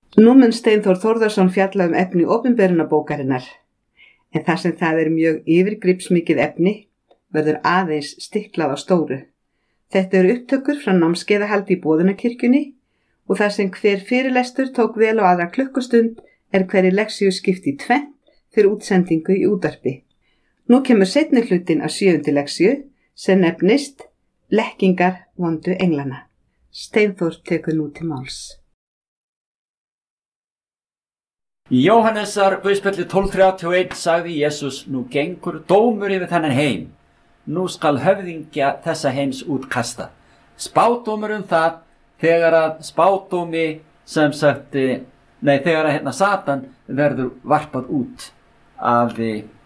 Nú mun Steinþór Þórðarson fjalla efni opinberunarbókarinnar, en þar sem það mjög yfirgripsmikið efni, verður aðeins stiklað á stóru. Þetta eru upptökur frá námskeiðahaldi í Boðunarkirkjunni og þar sem hver fyrirlestur tók vel á aðra klukkustund hverri leksíu skipt í tvennt fyrir útsendingu í útvarpi. Nú kemur seinni hlutinn af 7. leksíu sem nefnist Lekkingar vondu englana. Steinþór tekur nú til máls. Í Jóhannesar guðspjalli 12:31 sagði Jesús: Nú gengur dómur yfir þennan heim. Nú skal höfðingja þessa heims útkasta. Spádómur það þegar að spádómi þegar að Satan verður varpað út af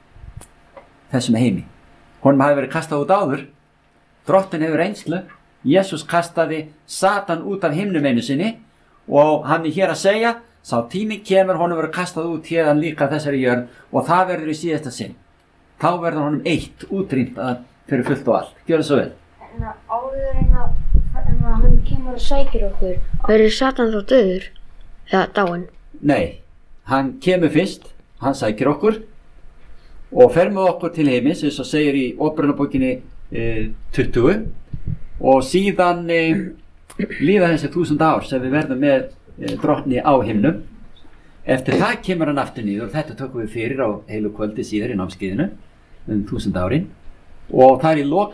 þessum heimi. Honum hafi verið kastað út áður. Drottinn hefur reynslu. Jesús kastaði Satan út af himnum einu sinni og hann hér að segja: Sá tími kemur, honum verður kastað út hérðan líka þessari jörð og það verður í síðasta sinn. Þá verður honum eitt útrýmt fyrir fullt og allt. Gjörðu svo vel. En áður en að hann kemur og sækir okkur, verður Satan þá dauður eða dáinn? Nei, hann kemur fyrst, hann sækir okkur og fer með okkur til heimins, eins og segir í Opinberunarbókinni 20, og síðan líða þessi 1000 ár sem við verðum með drottni á himnum. Eftir það kemur hann aftur niður og þetta tökum við fyrir á heilu kvöldi síðar í námskeiðinu 1000 árin og það í lok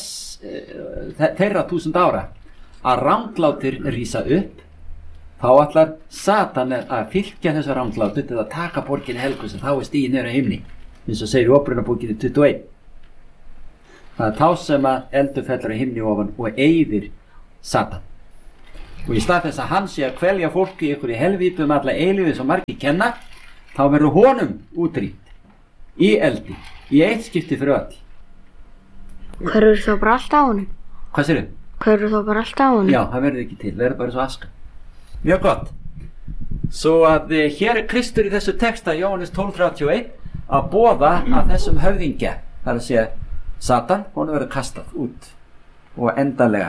þeirra 1000 ára að ranglátir rísa upp. Þá ætlar Satan að fylgja þessu ranglátu til að taka borginni helgu sem þá stigið niður á himni, eins og segir í Opinberunarbókinni 21. Það þá sem að eldur fellur á himni ofan og eyðir Satan. Og í stað þess að hann sé að kvelja fólki ykkur í helvítu alla eilífið sem margir kenna, þá verður honum útrýmt í eldi, í eitt skipti fyrir öll. Hverfur þá bara allt á honum? Hvað segirðu? Hverfur þá bara allt á honum? Já, það verður ekki til, verður bara svo aska. Mjög gott. Svo að hér Kristur í þessu texta, Jóhannes 12:31, að boða að þessum höfðingja, það að segja Satan, honum verður kastað út og endanlega.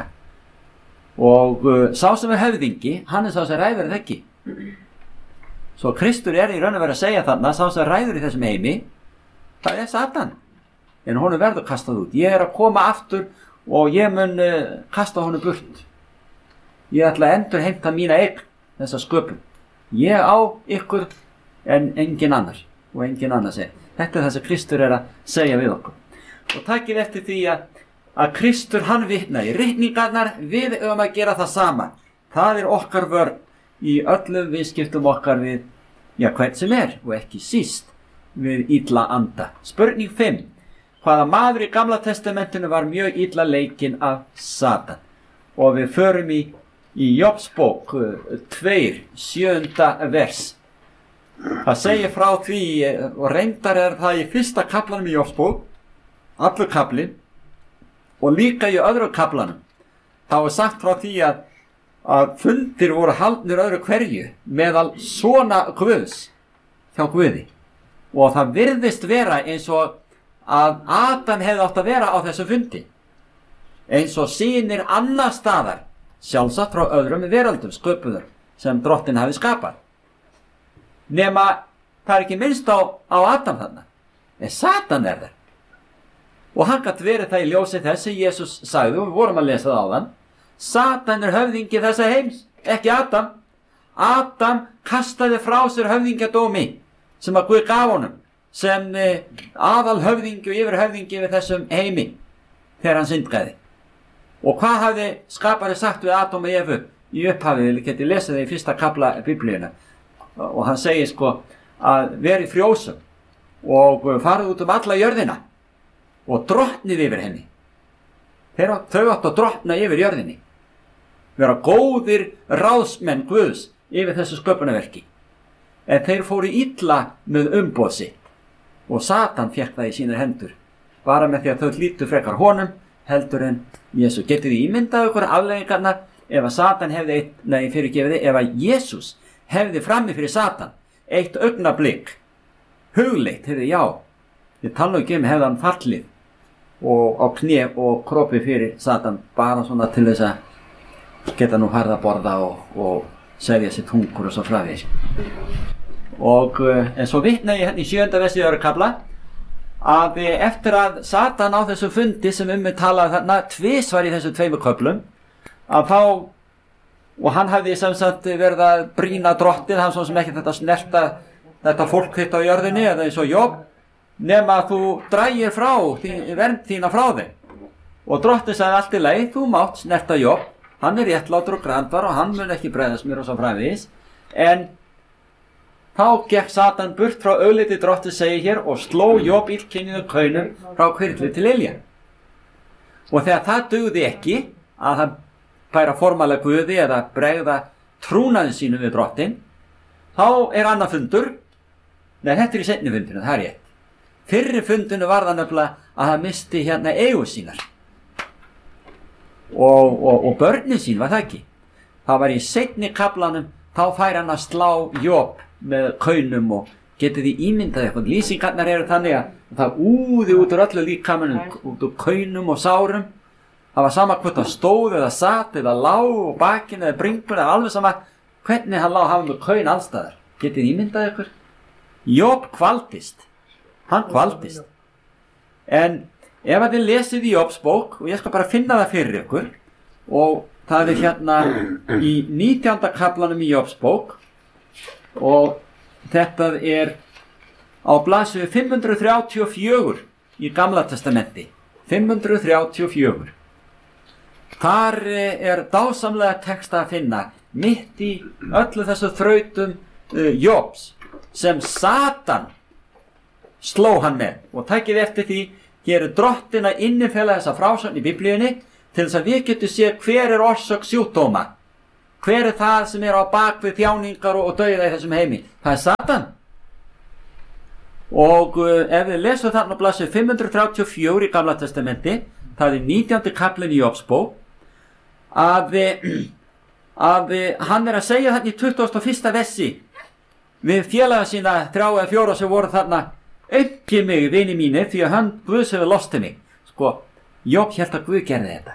Og sá sem höfðingi, hann sá sem ræður ekki. Svo Kristur í raun og veru að segja þarna, sá sem ræður í þessum heimi, það Satan. En honum verður kastað út. Ég að koma aftur og ég mun kasta honum burt. Ég ætla að endur heimta mína eign, þessa sköpun. Ég á ykkur en engin annar. Og engin annar segir. Þetta það sem Kristur að segja við okkur. Og takið eftir því að Kristur hann vitnaði. Ritningarnar, við að gera það sama. Það okkar vörn í öllum viðskiptum okkar við, hvern sem og ekki síst við illa anda. Spurning 5. Hvaða maður í Gamla testamentinu var mjög illa leikinn af Satan? Og við förum í Jobsbók 2, 7. vers. Það segir frá því, og reyndar það í fyrsta kaflanum í Jobsbók, allur kaflinn, og líka í öðru kaflanum. Þá sagt frá því að fundir voru haldnir öðru hverju meðal svona Guðs hjá Guði. Og það virðist vera eins og að Adam hefði átt að vera á þessu fundi. Eins og synir annar staðar, sjálfsagt frá öðrum veröldum sköpuður sem Drottinn hafi skapað. Nema það ekki minnst á Adam þarna. En Satan þar. Og hann gat verið það í ljósi þess sem Jesús sagði, og við vorum að lesa það áðan. Satan höfðingi þessa heims, ekki Adam. Adam kastaði frá sér höfðingjadómi sem að Guð gaf honum, sem aðal höfðingi og yfir höfðingi við þessum heimi þegar hann syndgaði. Og hvað hafði skapari sagt við Adam og Evu í upphafið? Við getum lesið það í fyrsta kafla Biblíuna. Og hann segir að veri frjósum og farið út alla jörðina og drottnið yfir henni. Þau áttu að drottna yfir jörðinni. Vera góðir ráðsmenn Guðs yfir þessu sköpunarverki. En þeir fóru illa með umboð sitt. Og Satan fékk það í sínar hendur. Bara með því að þau hlýttu frekar honum heldur en Jesús. Getið þið ímyndað ykkur afleiðingarnar ef að Satan ef að Jesús hefði frammi fyrir Satan eitt augnablik hugleitt, já, ég tala ekki hefði hann fallið og á kné og kropið fyrir Satan bara svona til þess að geta nú farið að borða og selja sitt hungur og svo framvegis. Og en svo vitna ég hérna í 7. versi í öðrum kafla að eftir að Satan á þessum fundi sem talaði þarna tvisvar í þessum 2 köflum að þá, og hann hafði sem sagt verið að brýna drottinn, hann svo sem ekki þetta snerta þetta fólk hitt á jörðinni eða eins og Job, nema að þú drægir frá vernd þína frá þeim. Og drottinn sagði allt í lagi, þú mátt snerta Job, hann er réttlátur og grandvar og hann mun ekki bregðast mér og svo framvegis. En þá gekk Satan burt frá augliti drottinn segir hér og sló Job illkynjuðu kaunum frá hvirfli til ilja. Og þegar það dugði ekki að hann færa formála Guði eða bregða trúnaði sínum við drottinn, þá er annað fundur. Nei, þetta er í seinni fundinu, það er rétt. Fyrri fundinu var það nefnilega að hann misti hérna eigur sínar. Og börnin sín var það ekki. Það var í seinni kaflanum, þá fær hann að slá Job með kaunum og getið þið ímyndað eitthvað. Lýsingarnar eru þannig að það úði út úr öllu líkamanum, út úr kaunum og sárum. Það var sama hvort það stóð eða satt eða lá og bakinn eða bringun eða alveg sama hvernig hann lá hafði með kaun allstaðar. Getið þið ímyndað eitthvað? Job kvaldist. Hann kvaldist. En ef að þið lesið í Jobs bók, og ég skal bara finna það fyrir ykkur, og það er hérna í 19. kaflanum í Jobs bók, og þetta er á blaðsíðu 534 í Gamla testamenti. 534. Þar er dásamlega texta að finna mitt í öllu þessu þrautum Jobs sem Satan sló hann með. Og takið eftir því, hér er drottinn að innifela þessa frásögn í Biblíunni til þess að við getum séð hver er orsök sjúkdóma. Hver er það sem er á bakvið þjáningar og dauða í þessum heimi? Það er Satan. Og ef við lesum þarna á blaðsíðu 534 í Gamla testamenti, það er 19. kaflinn í Jobs bók, að hann er að segja þarna í 21. versi við félaga sína 3 eða 4 sem voru þarna: auki mig, vini mínir, því að hann Guðs hefur lostið mig. Sko, Job hélt að Guð gerði þetta,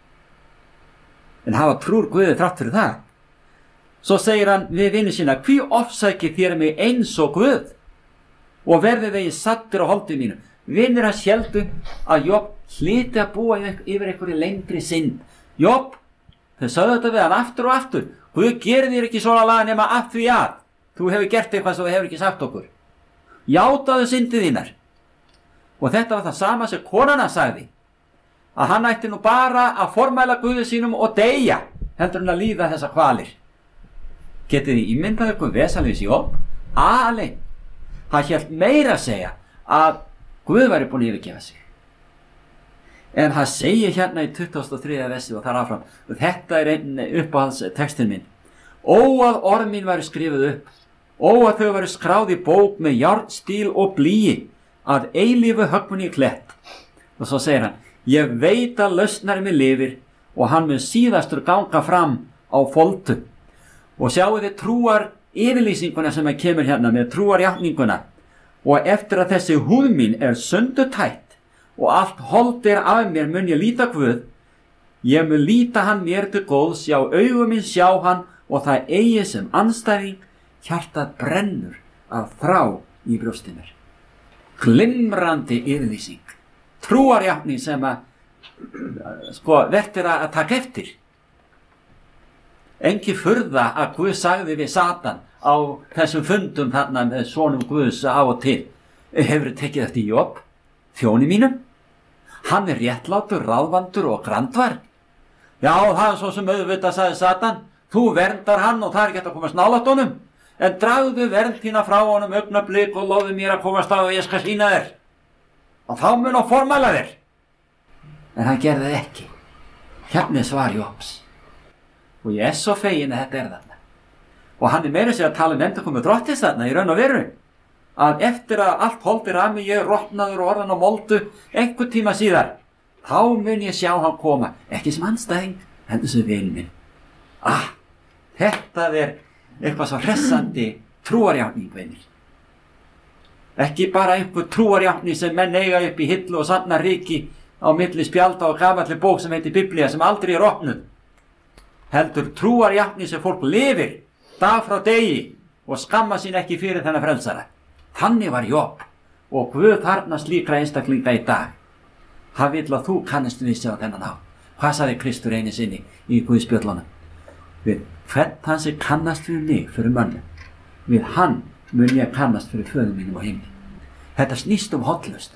en hafa trúr Guði þrátt fyrir það. Svo segir hann við vini sína: hví ofsækið þér mig eins og Guð og verði þeir sattir á holdi mínu. Vinir hans héldu að Job hlyti að búa yfir einhverju lengri synd. Job, þau sögðu þetta við hann aftur og aftur: Guð gerir þér ekki svona laga nema af því að þú hefur gert eitthvað sem þú hefur ekki sagt okkur. Játaðu syndið þínar. Og þetta var það sama sem konana sagði, að hann ætti nú bara að formæla Guði sínum og deyja heldur hann að líða þessa kvalir. Getið þið ímyndað ykkur vesalins Job? Alein. Hann hélt meira að segja að Guð væri búin að yfirgefa sig. En hann segir hérna í 23. versi og þar áfram, og þetta er einn uppáhalds textin minn: ó að orð mín væri skrifuð upp, ó að þau væri skráð í bók með járnstíl og blýi, að eilífu höggmun í klett. Og svo segir hann: ég veit að lausnari mig lifir og hann mun síðastur ganga fram á foltu. Og sjáu þið trúar yfirlýsinguna sem að kemur hérna með trúarjátninguna: og eftir að þessi húð mín er sundurtætt og allt hold er af mér mun ég líta Guð, ég mun líta hann mér til góðs, já augum mín sjá hann og það eigi sem andstæðing, hjartað brennur af þrá í brjósti mér. Glimrandi yfirlýsing, trúarjátning sem að verður að taka eftir. Engi furða að Guð sagði við Satan á þessum fundum þarna með sonum Guðs á og til: hefur tekið eftir Job, þjóni mínum? Hann er réttlátur, ráðvandur og grandvar. Já, það er svo sem auðvitað, sagði Satan, þú verndar hann og það er ekki hægt að komast nálægt honum, en dragðu vernd þína frá honum augnablik og lofðu mér að komast á og ég skal sýna þér, og þá mun á formæla þér. En hann gerði það ekki. Hérna er svar Jobs, og ég er svo fegin að þetta er þarna. Og hann er meira sér að tala endurkomu drottins þarna í raun og veru, að eftir að allt holdir af mig, ég er rotnaður og orðan á moldu einhver tíma síðar, þá mun ég sjá hann koma, ekki sem andstæðing, heldur sem vin minn. Þetta er eitthvað svo hressandi trúarjátning, vinir. Ekki bara einhver trúarjátning sem menn eiga upp í hillu og sanna ríki á milli spjalda og gamalli bók sem heitir Biblía sem aldrei er opnuð. Heldur trúarjátning sem fólk lifir dag frá degi og skamma sín ekki fyrir þennan frelsara. Þannig var Job og Guð þarfnast líkra einstaklinga í dag. Hann vill að þú kannist við sig á þennan hátt. Hvað sagði Kristur einu sinni í Guðspjöllunum? Við hvern hann sem kannast fyrir mig, fyrir mönnum, við hann mun ég kannast fyrir föður mínum á himni. Þetta snýst hollust.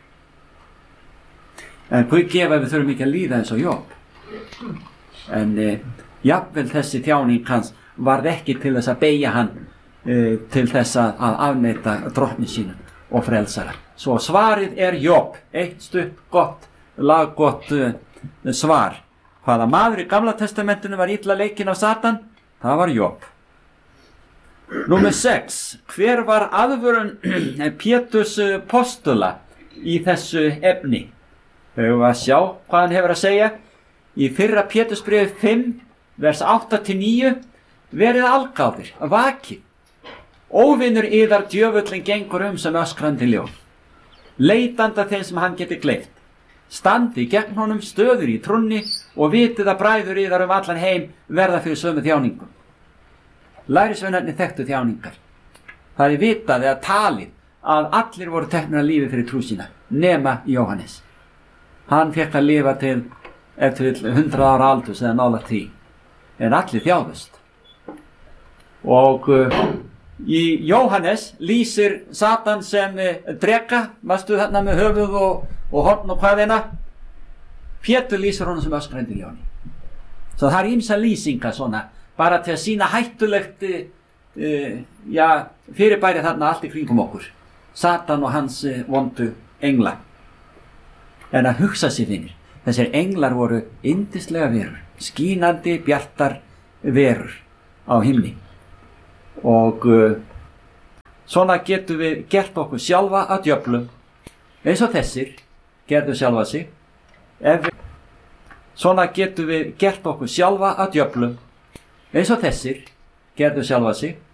En Guð gefa við þurfum ekki að líða eins og Job. En jafnvel þessi þjáning hans varð ekki til þess að beygja hann til þess að afneita drottni sínum og frelsara. Svo svarið Job, eitt stutt gott, laggott svar. Hvaða maður í Gamla testamentinu var illa leikinn af Satan? Það var Job. Númer 6. Hver var aðvörun Péturs postula í þessu efni? Höfum við að sjá hvað hann hefur að segja. Í 1. Pétursbréfi 5, vers 8-9. Verið algáðir, vakið. Óvinur yðar djöfullin gengur sem öskrandi ljón. Leitanda þeim sem hann geti gleypt. Standi gegn honum stöður í trúnni og vitið að bræður yðar allan heim verða fyrir sömu þjáningum. Lærisveinarnir þekktu þjáningar. Það vitað eða talið að allir voru teknir að lífi fyrir trú sína, nema Jóhannes. Hann fekk að lifa til 100 ára aldurs eða nálægt því, en allir þjáðust. Og í Jóhannes lýsir Satan sem dreka, varstu þarna með höfuð og horn og hvaðina. Pétur lýsir honum sem öskrandi ljóni. Svo það ýmsa lýsingar svona, bara til að sýna hættulegt fyrirbæri þarna allt í kringum okkur. Satan og hans vondu engla. En að hugsa sér finnir, þessir englar voru yndislega verur, skínandi bjartar verur á himni. Og svona getum við gert okkur sjálfa að djöflum, eins og þessir gerðu sjálfa sig. Svona getum við gert okkur sjálfa að djöflum, eins og þessir gerðu sjálfa sig.